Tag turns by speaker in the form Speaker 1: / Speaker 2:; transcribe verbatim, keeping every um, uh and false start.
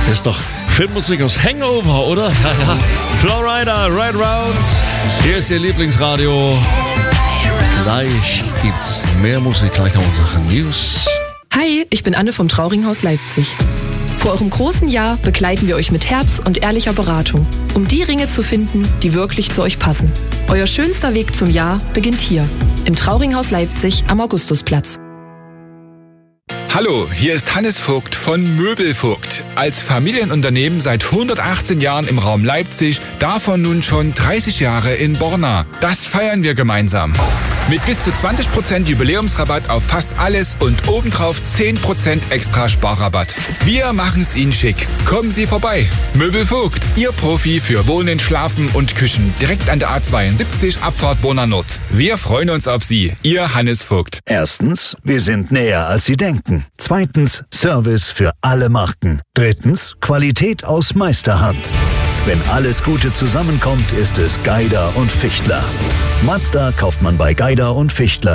Speaker 1: Ist doch Filmmusik aus Hangover, oder? Flowrider, Right Round. Hier ist Ihr Lieblingsradio. Gleich gibt's mehr Musik, gleich noch unsere News.
Speaker 2: Hi, ich bin Anne vom Trauringhaus Leipzig. Vor eurem großen Jahr begleiten wir euch mit Herz und ehrlicher Beratung, um die Ringe zu finden, die wirklich zu euch passen. Euer schönster Weg zum Jahr beginnt hier, im Trauringhaus Leipzig am Augustusplatz.
Speaker 3: Hallo, hier ist Hannes Vogt von Möbelvogt. Als Familienunternehmen seit hundertachtzehn Jahren im Raum Leipzig, davon nun schon dreißig Jahre in Borna. Das feiern wir gemeinsam. Mit bis zu zwanzig Prozent Jubiläumsrabatt auf fast alles und obendrauf zehn Prozent extra Sparrabatt. Wir machen's Ihnen schick. Kommen Sie vorbei. Möbelvogt, Ihr Profi für Wohnen, Schlafen und Küchen. Direkt an der A zweiundsiebzig, Abfahrt Borna Nord. Wir freuen uns auf Sie. Ihr Hannes Vogt.
Speaker 4: Erstens, wir sind näher als Sie denken. Zweitens, Service für alle Marken. Drittens, Qualität aus Meisterhand. Wenn alles Gute zusammenkommt, ist es Geider und Fichtler. Mazda kauft man bei Geider und Fichtler.